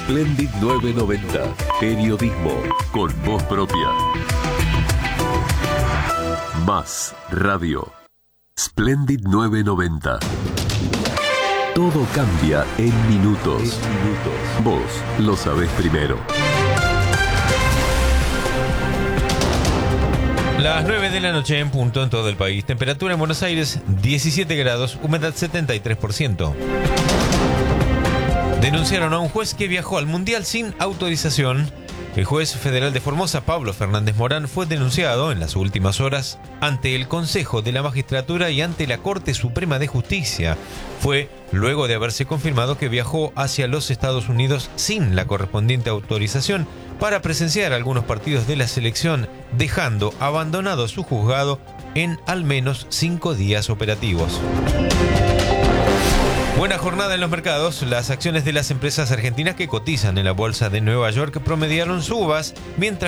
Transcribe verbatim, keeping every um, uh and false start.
Splendid novecientos noventa. Periodismo con voz propia. Más radio. Splendid novecientos noventa. Todo cambia en minutos. En minutos. Vos lo sabés primero. Las nueve de la noche en punto en todo el país. Temperatura en Buenos Aires diecisiete grados, humedad setenta y tres por ciento. Denunciaron a un juez que viajó al Mundial sin autorización. El juez federal de Formosa, Pablo Fernández Morán, fue denunciado en las últimas horas ante el Consejo de la Magistratura y ante la Corte Suprema de Justicia. Fue luego de haberse confirmado que viajó hacia los Estados Unidos sin la correspondiente autorización para presenciar algunos partidos de la selección, dejando abandonado su juzgado en al menos cinco días operativos. Buena jornada en los mercados. Las acciones de las empresas argentinas que cotizan en la bolsa de Nueva York promediaron subas, mientras